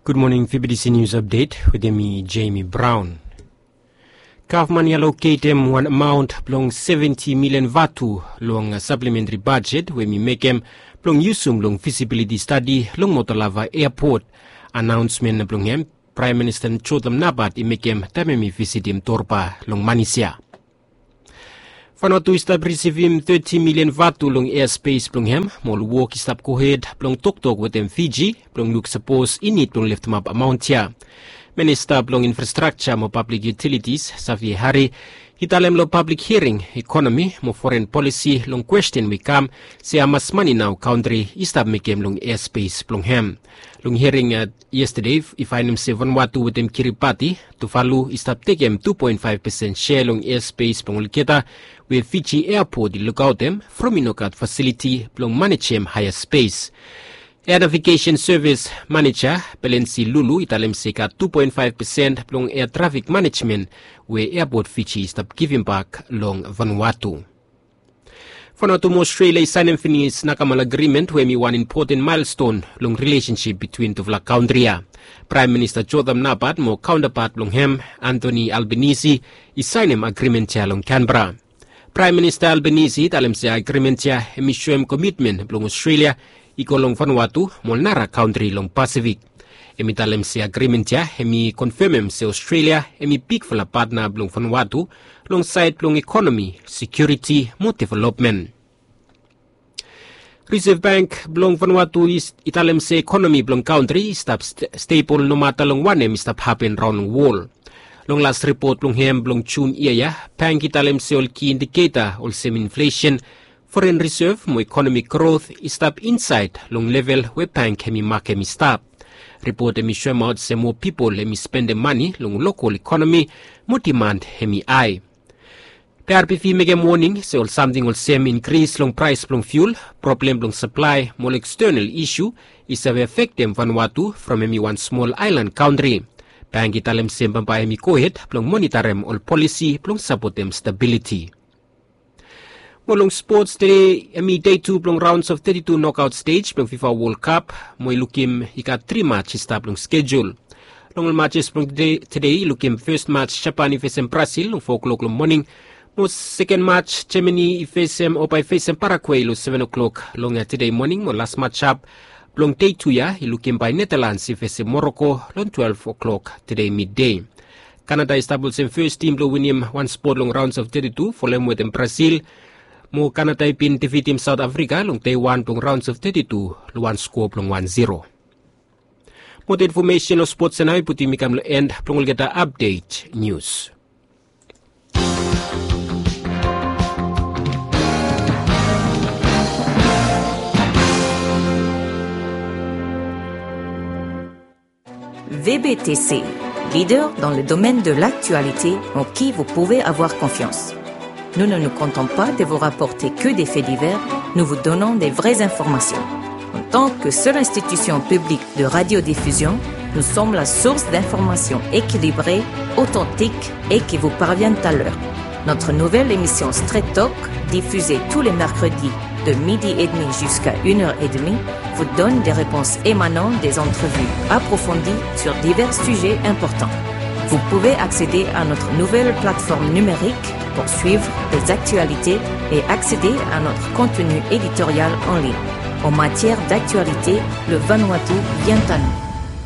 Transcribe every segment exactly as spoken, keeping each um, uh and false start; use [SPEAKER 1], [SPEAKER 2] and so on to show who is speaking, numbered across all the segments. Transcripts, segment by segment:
[SPEAKER 1] Good morning, V B D C News Update with me, Jamie Brown. Government allocate one amount belong seventy million vatu long supplementary budget where me make em belong yusum long feasibility study long Motolava Airport announcement belong em Prime Minister Chodam Nabat i make em tamemi visit em Torpa long Manisia. Vanuatu istab receive him thirty million vatu long airspace belong hem mol walk istab kohed belong tok tok with em Fiji belong look suppose init belong lift map amount ya. Minister belong infrastructure mo public utilities Safi Hari hitalem lo public hearing economy mo foreign policy long question we come say amas money now country istab mekem long airspace belong hem. Long hearing uh, yesterday if I name se Vanuatu with them Kiribati Tuvalu istab takem two point five percent share long airspace belong kita with Fiji airport look out them from inokat facility belong manage higher space. Air Navigation Service Manager Belensi Lulu italem seka two point five percent long air traffic management where airport Fiji stop giving back long Vanuatu. Vanuatu mo Australia sign finish nakamal agreement where me one important milestone long relationship between the vlak country. Prime Minister Chodam Nabat mo counterpart long hem Anthony Albanese is sign him agreement ya long Canberra. Prime Minister Albanese italem se agreement ya emission commitment long Australia iko long Vanuatu molnara country long Pacific. Emi talem se agreement ya emi confirmem se Australia emi big fala partner long Vanuatu long side long economy, security, mo development. Reserve Bank belong Vanuatu is italem se economy belong country stop st staple no matter long one em stop happen round long wall. Long last report long hem belong June iya ya bank italem se ol key indicator ol sem inflation foreign reserve mo economic growth stop inside long level where bank hemi mark hemi stop. Report hemi show out se more people hemi spend the money long local economy mo demand hemi I. P R P F make warning se all something will same increase long price long fuel problem long supply more external issue is have affect them Vanuatu from hemi one small island country. Bank italem sem pampa hemi kohet long monitor them all policy long support them stability. Molong sports today, emi day two plong rounds of thirty-two knockout stage plong FIFA World Cup. Moy lukim ika three matches ta plong schedule. Long matches plong today, today lukim first match Japan ifesem Brazil long four o'clock long morning. Mo second match Germany ifesem opa ifesem Paraguay lo seven o'clock long today morning. Mo last match up plong day two ya ilukim by Netherlands ifesem Morocco long twelve o'clock today midday. Canada established first team lo win him one sport long rounds of thirty-two following with Brazil. Mo Canada pin defeat him South Africa long day one long rounds of thirty-two one score long one zero. Mo the information of sports and I put him lo end plong get update news.
[SPEAKER 2] V B T C, leader dans le domaine de l'actualité en qui vous pouvez avoir confiance. Nous ne nous comptons pas de vous rapporter que des faits divers, nous vous donnons des vraies informations. En tant que seule institution publique de radiodiffusion, nous sommes la source d'informations équilibrées, authentiques et qui vous parviennent à l'heure. Notre nouvelle émission Straight Talk, diffusée tous les mercredis de midi et demi jusqu'à une heure et demie, vous donne des réponses émanant des entrevues approfondies sur divers sujets importants. Vous pouvez accéder à notre nouvelle plateforme numérique pour suivre les actualités et accéder à notre contenu éditorial en ligne. En matière d'actualité, le Vanuatu vient à nous.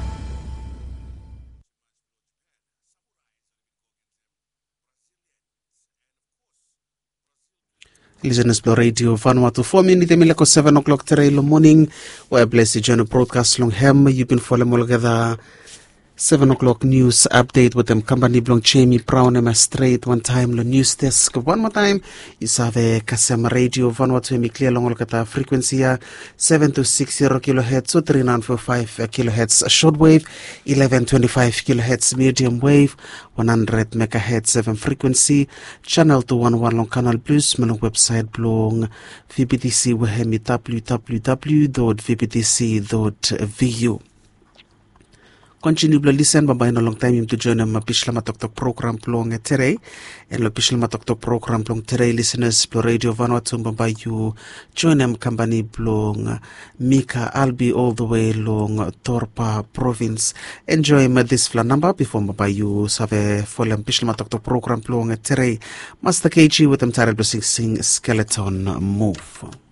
[SPEAKER 3] Listeners Blow Radio Vanuatu four minutes milako seven o'clock today in the morning. We are blessed to join the broadcast long hem. You've been following together. seven o'clock news update with them company belong Jamie Brown and straight one time the news desk one more time is have a Kasema Radio Vanuatu mi clear long at frequency seven to six zero kilohertz so three nine four five kilohertz shortwave eleven twenty-five kilohertz medium wave one hundred megahertz seven frequency channel two one one long canal plus melong website belong V B T C wehemi w w w dot v b t c dot v u. Continue to listen babay no long time im to join am pishla matoktok program plong today. And lo pishla matoktok program plong today listeners plo radio Vanuatu babay you join am company plong Mika Albi all the way long Torpa province. Enjoy ma this fla number before babay you save folem pishla matoktok program plong today. Master K G with them title sing sing skeleton move.